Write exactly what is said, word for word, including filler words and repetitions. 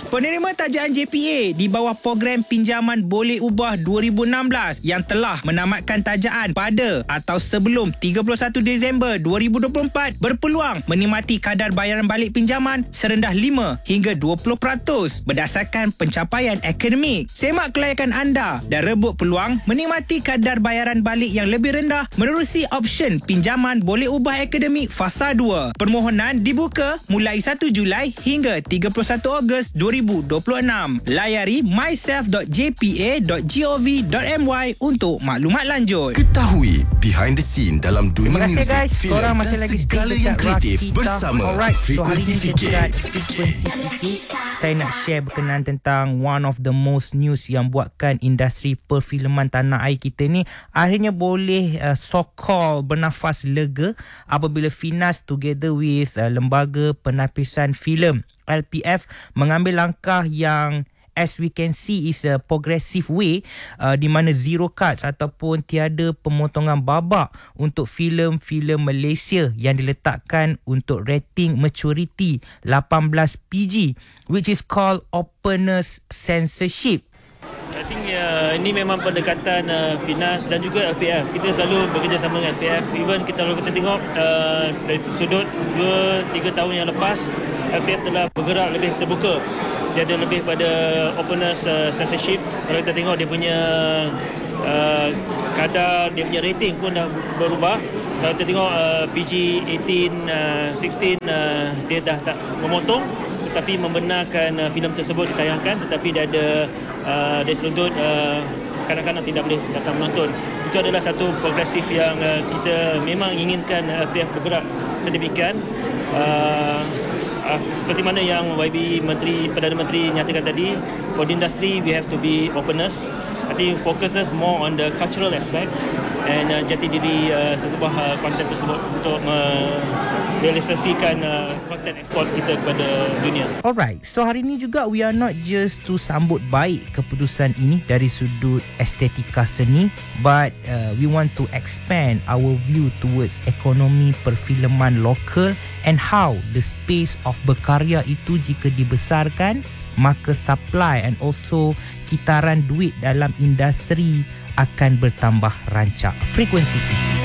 Penerima tajaan J P A di bawah program pinjaman boleh ubah dua ribu enam belas yang telah menamatkan tajaan pada atau sebelum tiga puluh satu Disember dua ribu dua puluh empat berpeluang menikmati kadar bayaran balik pinjaman serendah lima hingga dua puluh peratus berdasarkan pencapaian akademik. Semak kelayakan anda dan rebut peluang menikmati kadar bayaran balik yang lebih rendah menerusi option pinjaman boleh ubah akademik fasa dua. Permohonan dibuka mulai satu Julai hingga tiga puluh satu Ogos dua ribu dua puluh enam. Layari myself dot j p a dot gov dot m y untuk maklumat lanjut. Ketahui behind the scene dalam dunia Terima kasih, muzik, guys. filem Korang dan masih lagi segala stay yang dekat kreatif Rakita. bersama Alright, so hari Frekuensi ni Fikir. dekat Frekuensi Fikir, saya nak share berkenaan tentang one of the most news yang buatkan industri perfilman tanah air kita ni akhirnya boleh uh, so-called bernafas lega apabila Finas together with uh, Lembaga Penapisan Filem L P F mengambil langkah yang as we can see is a progressive way uh, di mana zero cuts ataupun tiada pemotongan babak untuk filem-filem Malaysia yang diletakkan untuk rating maturity lapan belas P G which is called openness censorship. I think uh, ini memang pendekatan uh, Finas dan juga L P F. Kita selalu bekerjasama dengan L P F. Even kita kalau kita tengok uh, dari sudut dua tiga tahun yang lepas, L P F telah bergerak lebih terbuka. Dia ada lebih pada openness uh, censorship. Kalau kita tengok dia punya uh, kadar, dia punya rating pun dah berubah. Kalau kita tengok uh, P G lapan belas, uh, enam belas uh, dia dah tak memotong tetapi membenarkan uh, filem tersebut ditayangkan, tetapi dia ada uh, dari sudut uh, kanak-kanak tidak boleh datang menonton. Itu adalah satu progresif yang uh, kita memang inginkan uh, L P F bergerak sedemikian. Uh, uh, seperti mana yang Y B Menteri Perdana Menteri nyatakan tadi, for the industry we have to be openness. I think focuses more on the cultural aspect and uh, jati diri uh, sesebuah uh, konten tersebut untuk merealisasikan uh, konten ekspor kita kepada dunia. Alright, so hari ni juga we are not just to sambut baik keputusan ini dari sudut estetika seni, but uh, we want to expand our view towards ekonomi perfilman lokal and how the space of berkarya itu jika dibesarkan, maka supply and also kitaran duit dalam industri akan bertambah rancak. Frekuensi Fikir.